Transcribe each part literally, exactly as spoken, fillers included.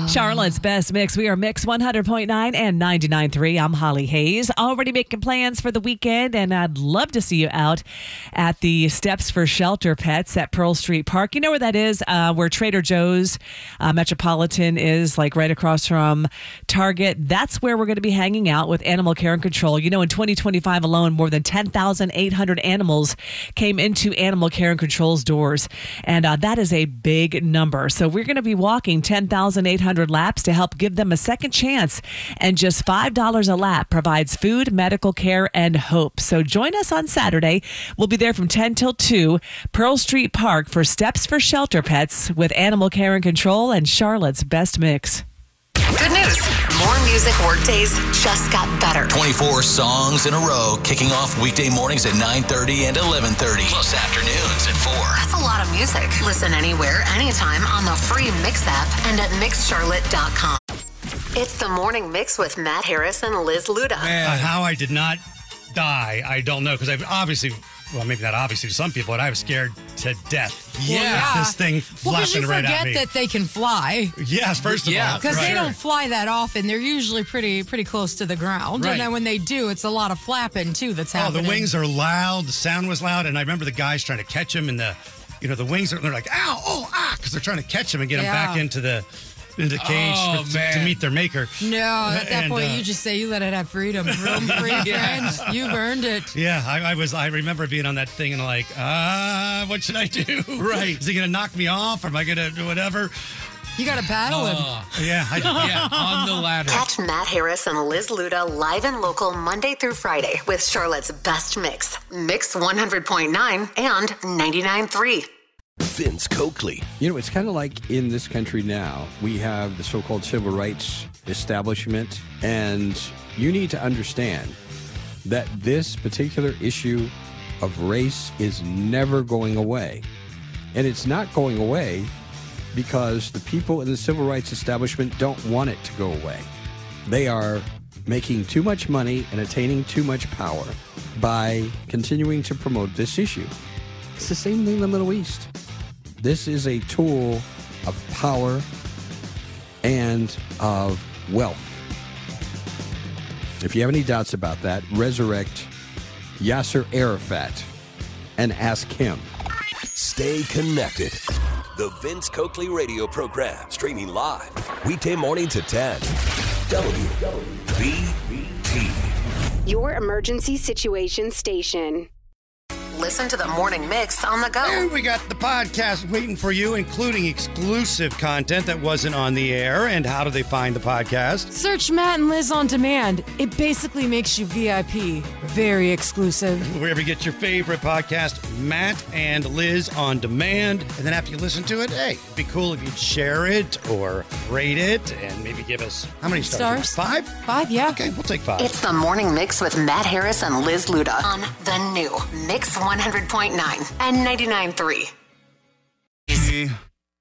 Charlotte's Best Mix. We are Mix one hundred point nine and ninety-nine point three. I'm Holly Hayes. Already making plans for the weekend, and I'd love to see you out at the Steps for Shelter Pets at Pearl Street Park. You know where that is? Uh, where Trader Joe's uh, Metropolitan is, like right across from Target. That's where we're going to be hanging out with Animal Care and Control. You know, in twenty twenty-five alone, more than ten thousand eight hundred animals came into Animal Care and Control's doors, and uh, that is a big number. So we're going to be walking ten thousand eight hundred laps to help give them a second chance, and just five dollars a lap provides food, medical care, and hope. So join us on Saturday. We'll be there from ten till two, Pearl Street Park, for Steps for Shelter Pets with Animal Care and Control and Charlotte's Best Mix. Good news. More music workdays just got better. twenty-four songs in a row, kicking off weekday mornings at nine thirty and eleven thirty, plus afternoons at four. That's a lot of music. Listen anywhere, anytime on the free Mix app and at mix charlotte dot com. It's the Morning Mix with Matt Harris and Liz Luda. Man, how I did not die, I don't know, because I obviously, well, maybe not obviously to some people, but I was scared to death. Well, yeah. This thing Well, because flashing you right forget at me. that they can fly. Yes, first of Yeah. all. Because right. they don't fly that often. They're usually pretty pretty close to the ground. Right. And then when they do, it's a lot of flapping, too, that's Oh, happening. the wings are loud. The sound was loud. And I remember the guys trying to catch him, and the, you know, the wings are, they're like, ow, oh, ah, because they're trying to catch him and get him Yeah. back into the into the cage Oh, for, to, man. to meet their maker. No, at that And, point, uh, you just say, you let it have freedom. Room free, Yeah. friends. You've earned it. Yeah, I, I was. I remember being on that thing and like, ah, what should I do? Right. Is he gonna knock me off? Or am I gonna do whatever? You got to paddle him. Uh, Yeah, I, yeah, on the ladder. Catch Matt Harris and Liz Luda live and local Monday through Friday with Charlotte's Best Mix. Mix one hundred point nine and ninety-nine point three. Vince Coakley. You know, it's kind of like in this country now, we have the so-called civil rights establishment, and you need to understand that this particular issue of race is never going away. And it's not going away because the people in the civil rights establishment don't want it to go away. They are making too much money and attaining too much power by continuing to promote this issue. It's the same thing in the Middle East. This is a tool of power and of wealth. If you have any doubts about that, resurrect Yasser Arafat and ask him. Stay connected. The Vince Coakley radio program, streaming live, weekday morning to ten. W B T. Your emergency situation station. Listen to the Morning Mix on the go. And we got the podcast waiting for you, including exclusive content that wasn't on the air. And how do they find the podcast? Search Matt and Liz on demand. It basically makes you V I P. Very exclusive. Wherever you get your favorite podcast, Matt and Liz on demand. And then after you listen to it, hey, it'd be cool if you'd share it or rate it and maybe give us, how many stars? Stars. Five? Five, yeah. Okay, we'll take five. It's the Morning Mix with Matt Harris and Liz Luda on the new Mix one hundred point nine and ninety-nine point three.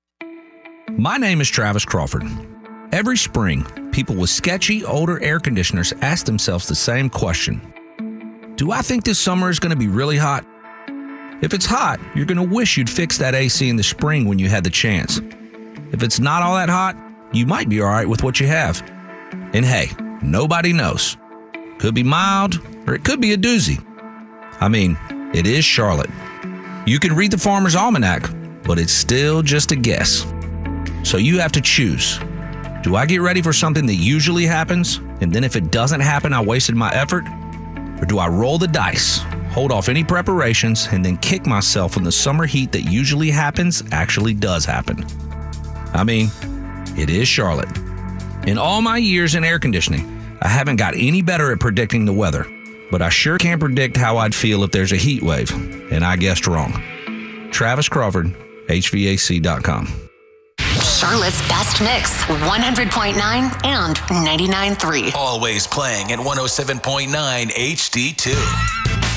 My name is Travis Crawford. Every spring, people with sketchy, older air conditioners ask themselves the same question. Do I think this summer is going to be really hot? If it's hot, you're going to wish you'd fix that A C in the spring when you had the chance. If it's not all that hot, you might be all right with what you have. And hey, nobody knows. Could be mild, or it could be a doozy. I mean, it is Charlotte. You can read the Farmer's Almanac, but it's still just a guess. So you have to choose. Do I get ready for something that usually happens, and then if it doesn't happen, I wasted my effort? Or do I roll the dice, hold off any preparations, and then kick myself when the summer heat that usually happens actually does happen? I mean, it is Charlotte. In all my years in air conditioning, I haven't got any better at predicting the weather. But I sure can't predict how I'd feel if there's a heat wave, and I guessed wrong. Travis Crawford, H V A C dot com. Charlotte's Best Mix, one hundred point nine and ninety-nine point three. Always playing at one oh seven point nine H D two.